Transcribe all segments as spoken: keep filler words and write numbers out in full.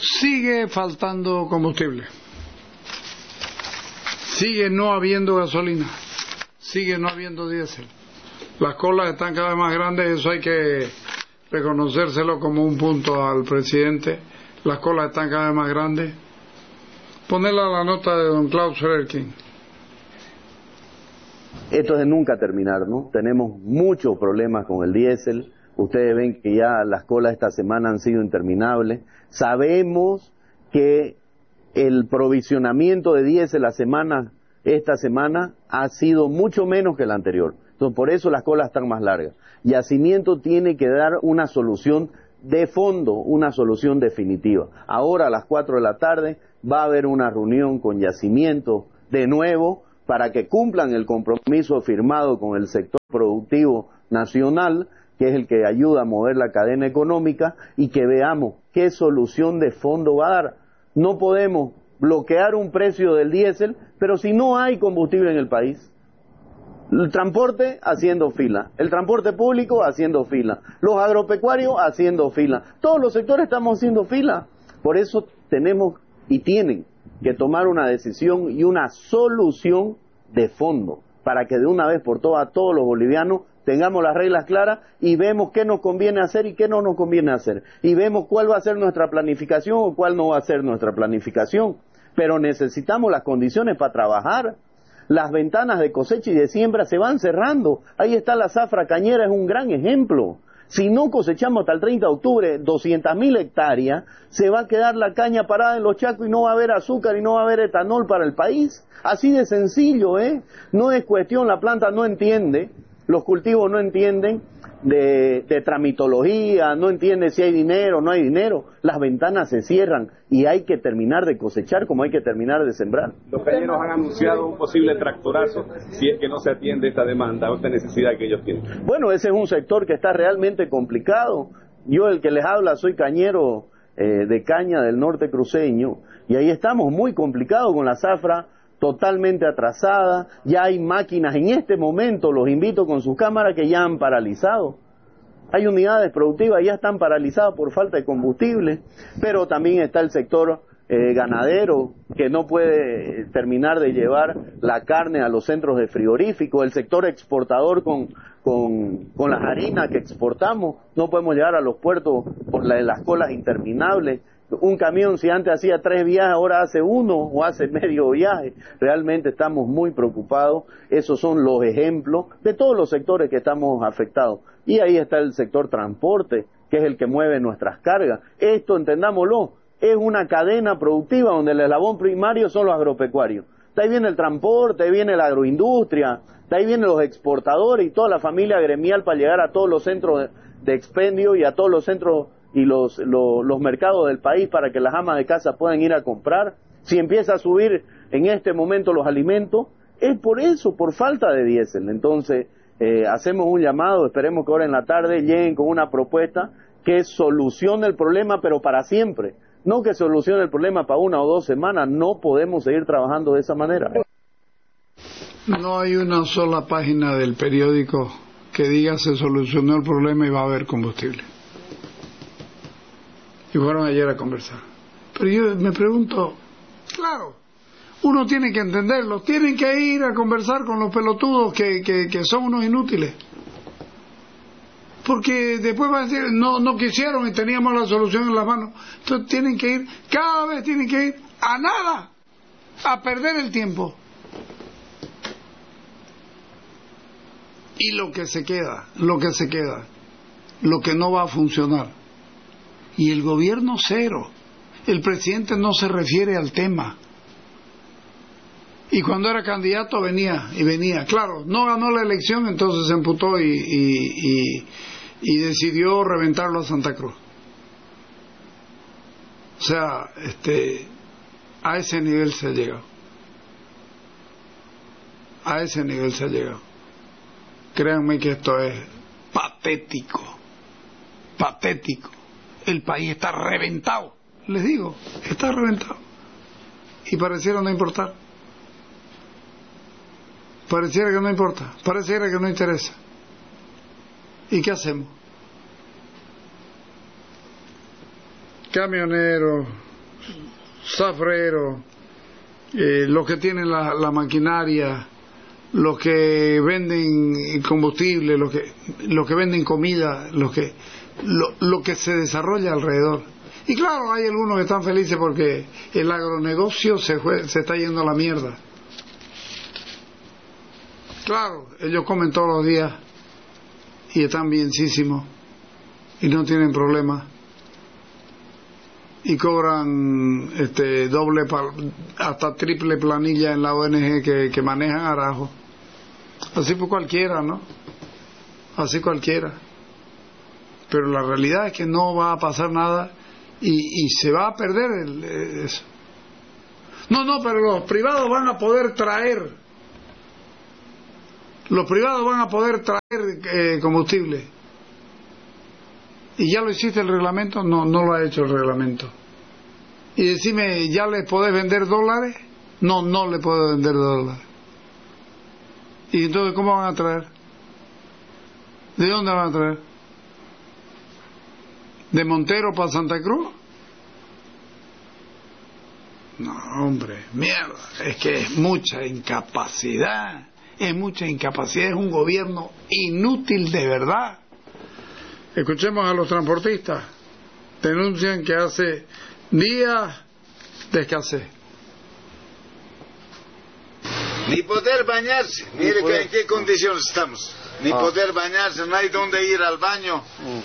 Sigue faltando combustible, sigue no habiendo gasolina, sigue no habiendo diésel. Las colas están cada vez más grandes, eso hay que reconocérselo como un punto al presidente. Las colas están cada vez más grandes. Ponerla a la nota de don Klaus Frerking. Esto es de nunca terminar, ¿no? Tenemos muchos problemas con el diésel. Ustedes ven que ya las colas esta semana han sido interminables. Sabemos que el provisionamiento de diésel la semana, esta semana ha sido mucho menos que el anterior. Entonces, por eso las colas están más largas. Yacimiento tiene que dar una solución de fondo, una solución definitiva. Ahora a las cuatro de la tarde va a haber una reunión con Yacimiento de nuevo para que cumplan el compromiso firmado con el sector productivo nacional, que es el que ayuda a mover la cadena económica, y que veamos qué solución de fondo va a dar. No podemos bloquear un precio del diésel, pero si no hay combustible en el país. El transporte haciendo fila, el transporte público haciendo fila, los agropecuarios haciendo fila, todos los sectores estamos haciendo fila. Por eso tenemos y tienen que tomar una decisión y una solución de fondo, para que de una vez por todas todos los bolivianos tengamos las reglas claras y vemos qué nos conviene hacer y qué no nos conviene hacer, y vemos cuál va a ser nuestra planificación o cuál no va a ser nuestra planificación. Pero necesitamos las condiciones para trabajar. Las ventanas de cosecha y de siembra se van cerrando. Ahí está la zafra cañera, es un gran ejemplo. Si no cosechamos hasta el treinta de octubre doscientas mil hectáreas, se va a quedar la caña parada en los chacos y no va a haber azúcar y no va a haber etanol para el país. Así de sencillo, ¿eh? No es cuestión, la planta no entiende, los cultivos no entienden de, de tramitología, no entiende si hay dinero o no hay dinero. Las ventanas se cierran y hay que terminar de cosechar como hay que terminar de sembrar. Los cañeros han anunciado un posible tractorazo si es que no se atiende esta demanda o esta necesidad que ellos tienen. Bueno, ese es un sector que está realmente complicado. Yo, el que les habla, soy cañero eh, de caña del norte cruceño, y ahí estamos muy complicados con la zafra totalmente atrasada. Ya hay máquinas en este momento, los invito con sus cámaras, que ya han paralizado. Hay unidades productivas, ya están paralizadas por falta de combustible, pero también está el sector eh, ganadero, que no puede terminar de llevar la carne a los centros de frigorífico, el sector exportador con, con, con las harinas que exportamos, no podemos llegar a los puertos por la, las colas interminables. Un camión, si antes hacía tres viajes, ahora hace uno o hace medio viaje. Realmente estamos muy preocupados. Esos son los ejemplos de todos los sectores que estamos afectados. Y ahí está el sector transporte, que es el que mueve nuestras cargas. Esto, entendámoslo, es una cadena productiva donde el eslabón primario son los agropecuarios. De ahí viene el transporte, de ahí viene la agroindustria, de ahí vienen los exportadores y toda la familia gremial para llegar a todos los centros de, de expendio y a todos los centros y los, los, los mercados del país, para que las amas de casa puedan ir a comprar. Si empieza a subir en este momento los alimentos, es por eso, por falta de diésel. Entonces, eh, hacemos un llamado, esperemos que ahora en la tarde lleguen con una propuesta que solucione el problema, pero para siempre. No que solucione el problema para una o dos semanas. No podemos seguir trabajando de esa manera. No hay una sola página del periódico que diga se solucionó el problema y va a haber combustible. Y fueron ayer a conversar. Pero yo me pregunto, claro, uno tiene que entenderlo, tienen que ir a conversar con los pelotudos que, que, que son unos inútiles. Porque después van a decir, no, no quisieron y teníamos la solución en las manos. Entonces tienen que ir, cada vez tienen que ir a nada, a perder el tiempo. Y lo que se queda, lo que se queda, lo que no va a funcionar. Y el gobierno cero. El presidente no se refiere al tema. Y cuando era candidato venía y venía. Claro, no ganó la elección, entonces se emputó y, y, y, y decidió reventarlo a Santa Cruz. O sea, este, a ese nivel se ha llegado. A ese nivel se ha llegado. Créanme que esto es patético. Patético. El país está reventado, les digo, está reventado. Y pareciera no importar. Pareciera que no importa, pareciera que no interesa. ¿Y qué hacemos? Camioneros, zafreros, eh, los que tienen la, la maquinaria, los que venden combustible, los que, los que venden comida, los que, lo, lo que se desarrolla alrededor. Y claro, hay algunos que están felices porque el agronegocio se, fue, se está yendo a la mierda. Claro, ellos comen todos los días y están bienísimos y no tienen problemas y cobran este doble hasta triple planilla en la O N G que, que manejan Arajo. Así por cualquiera, ¿no? Así cualquiera. Pero la realidad es que no va a pasar nada y, y se va a perder el, eso. No, no, pero los privados van a poder traer los privados van a poder traer eh, combustible. ¿Y ya lo hiciste el reglamento? No, no lo ha hecho el reglamento. Y decime, ¿ya les podés vender dólares? No, no le puedo vender dólares. ¿Y entonces cómo van a traer? ¿De dónde van a traer? ¿De Montero para Santa Cruz? No, hombre, mierda. Es que es mucha incapacidad. Es mucha incapacidad. Es un gobierno inútil de verdad. Escuchemos a los transportistas. Denuncian que hace días de escasez. Ni poder bañarse. Mire que en qué condiciones estamos. Ni ah. poder bañarse, no hay dónde ir al baño.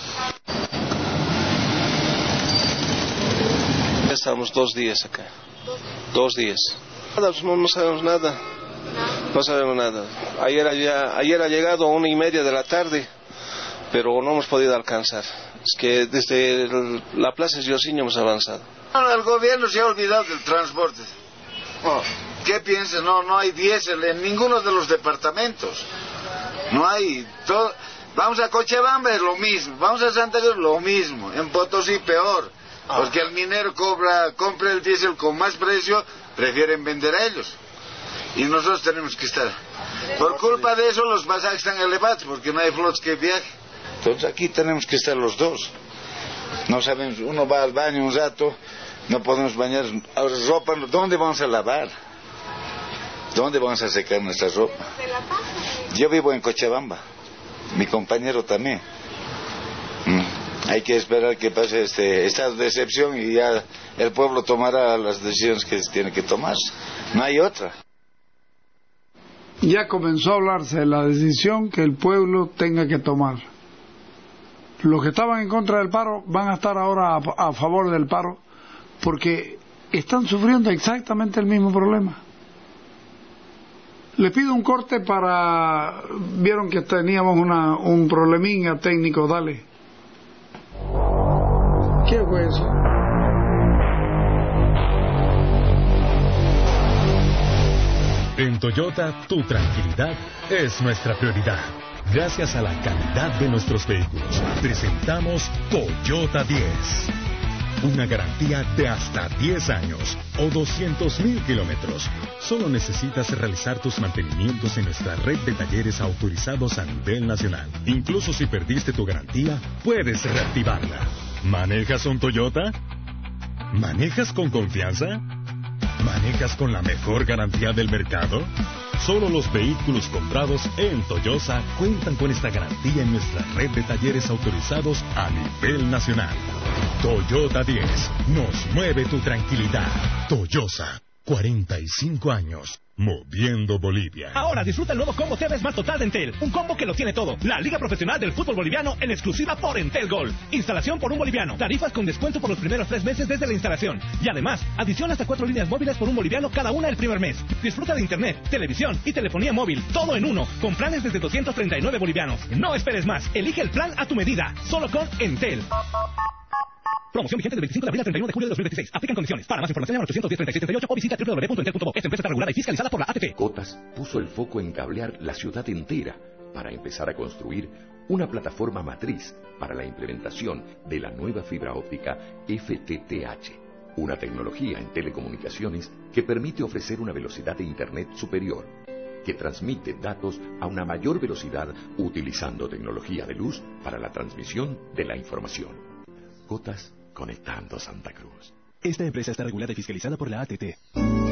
Ya estamos dos días acá. Dos días. Nada, pues no, no sabemos nada. No sabemos nada. Ayer, ya, ayer ha llegado a una y media de la tarde, pero no hemos podido alcanzar. Es que desde el, la Plaza Giosiño hemos avanzado. Bueno, el gobierno se ha olvidado del transporte. Oh, ¿qué piensa? No, no hay diésel en ninguno de los departamentos. No hay. Todo... Vamos a Cochabamba, es lo mismo. Vamos a Santa Cruz, lo mismo. En Potosí, peor. Porque el minero cobra, compra el diésel con más precio, prefieren vender a ellos. Y nosotros tenemos que estar. Por culpa de eso los pasajes están elevados, porque no hay flotas que viajen. Entonces aquí tenemos que estar los dos. No sabemos, uno va al baño un rato, no podemos bañar. Ahora ropa, ¿dónde vamos a lavar? ¿Dónde vamos a secar nuestra ropa? Yo vivo en Cochabamba, mi compañero también. Mm. Hay que esperar que pase este estado de excepción y ya el pueblo tomará las decisiones que tiene que tomar. No hay otra. Ya comenzó a hablarse de la decisión que el pueblo tenga que tomar. Los que estaban en contra del paro van a estar ahora a, a favor del paro porque están sufriendo exactamente el mismo problema. Les pido un corte para... Vieron que teníamos una, un probleminha técnico, dale. ¿Qué fue eso? En Toyota, tu tranquilidad es nuestra prioridad. Gracias a la calidad de nuestros vehículos, presentamos Toyota diez. Una garantía de hasta diez años o doscientos mil kilómetros. Solo necesitas realizar tus mantenimientos en nuestra red de talleres autorizados a nivel nacional. Incluso si perdiste tu garantía, puedes reactivarla. ¿Manejas un Toyota? ¿Manejas con confianza? ¿Manejas con la mejor garantía del mercado? Solo los vehículos comprados en Toyota cuentan con esta garantía en nuestra red de talleres autorizados a nivel nacional. Toyota diez, nos mueve tu tranquilidad. Toyota, cuarenta y cinco años. Moviendo Bolivia. Ahora disfruta el nuevo combo T V Smart Total de Entel. Un combo que lo tiene todo. La Liga Profesional del Fútbol Boliviano en exclusiva por Entel Gold. Instalación por un boliviano. Tarifas con descuento por los primeros tres meses desde la instalación. Y además, adición hasta cuatro líneas móviles por un boliviano cada una el primer mes. Disfruta de internet, televisión y telefonía móvil. Todo en uno. Con planes desde doscientos treinta y nueve bolivianos. No esperes más. Elige el plan a tu medida. Solo con Entel. Promoción vigente del veinticinco de abril al treinta y uno de julio de dos mil veintiséis. Aplican condiciones. Para más información llama al ochocientos diez, treinta y seis setenta y ocho o visita doble u doble u doble u punto entel punto bo. Esta empresa está regulada y fiscalizada por la A T P. Cotas puso el foco en cablear la ciudad entera para empezar a construir una plataforma matriz para la implementación de la nueva fibra óptica F T T H, una tecnología en telecomunicaciones que permite ofrecer una velocidad de Internet superior, que transmite datos a una mayor velocidad utilizando tecnología de luz para la transmisión de la información. Cotas conectando Santa Cruz. Esta empresa está regulada y fiscalizada por la A T T.